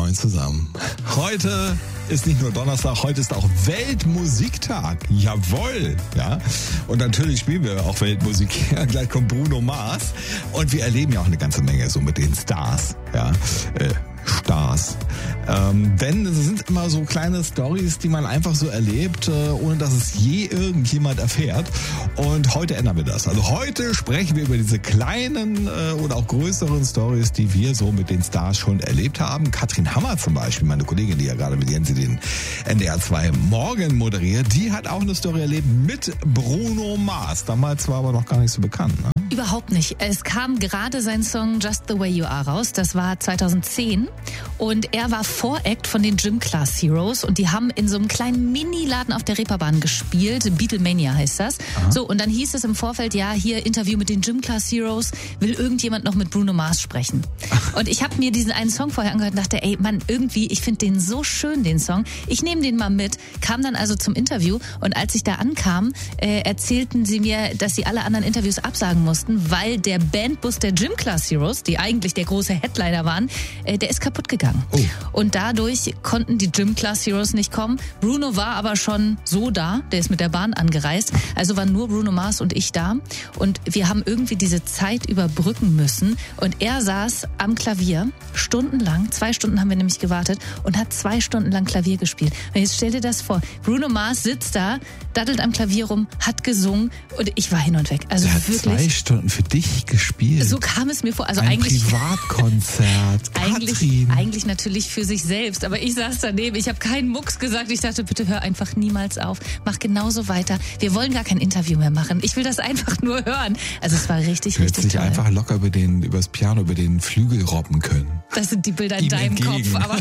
Moin zusammen. Heute ist nicht nur Donnerstag, heute ist auch Weltmusiktag. Jawohl, ja. Und natürlich spielen wir auch Weltmusik. Ja, gleich kommt Bruno Mars. Und wir erleben ja auch eine ganze Menge so mit den Stars, ja. Stars. Denn es sind immer so kleine Storys, die man einfach so erlebt, ohne dass es je irgendjemand erfährt. Und heute ändern wir das. Also heute sprechen wir über diese kleinen oder auch größeren Storys, die wir so mit den Stars schon erlebt haben. Katrin Hammer zum Beispiel, meine Kollegin, die ja gerade mit Jensi den NDR 2 Morgen moderiert, die hat auch eine Story erlebt mit Bruno Mars. Damals war aber noch gar nicht so bekannt, ne? Überhaupt nicht. Es kam gerade sein Song Just the Way You Are raus. Das war 2010. Und er war Voract von den Gym Class Heroes. Und die haben in so einem kleinen Mini-Laden auf der Reeperbahn gespielt. Beatlemania heißt das. Aha. So, und dann hieß es im Vorfeld, ja, hier Interview mit den Gym Class Heroes. Will irgendjemand noch mit Bruno Mars sprechen? Und ich habe mir diesen einen Song vorher angehört und dachte, ey, Mann, irgendwie, ich finde den so schön, den Song. Ich nehme den mal mit. Kam dann also zum Interview. Und als ich da ankam, erzählten sie mir, dass sie alle anderen Interviews absagen mussten, weil der Bandbus der Gym Class Heroes, die eigentlich der große Headliner waren, der ist kaputt gegangen. Oh. Und dadurch konnten die Gym Class Heroes nicht kommen. Bruno war aber schon so da, der ist mit der Bahn angereist. Also waren nur Bruno Mars und ich da. Und wir haben irgendwie diese Zeit überbrücken müssen. Und er saß am Klavier stundenlang, 2 Stunden haben wir nämlich gewartet, und hat 2 Stunden lang Klavier gespielt. Und jetzt stell dir das vor, Bruno Mars sitzt da, daddelt am Klavier rum, hat gesungen und ich war hin und weg. Also wirklich. 2 Stunden für dich gespielt. So kam es mir vor. Also ein eigentlich Privatkonzert. eigentlich natürlich für sich selbst. Aber ich saß daneben. Ich habe keinen Mucks gesagt. Ich dachte, bitte hör einfach niemals auf. Mach genauso weiter. Wir wollen gar kein Interview mehr machen. Ich will das einfach nur hören. Also es war richtig, richtig sich toll. Einfach locker übers Piano, über den Flügel robben können. Das sind die Bilder in deinem Kopf. Aber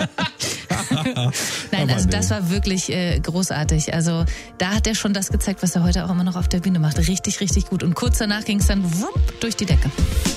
nein, also das war wirklich großartig. Also da hat er schon das gezeigt, was er heute auch immer noch auf der Bühne macht. Richtig, richtig gut. Und kurz danach ging es dann wupp durch die Decke.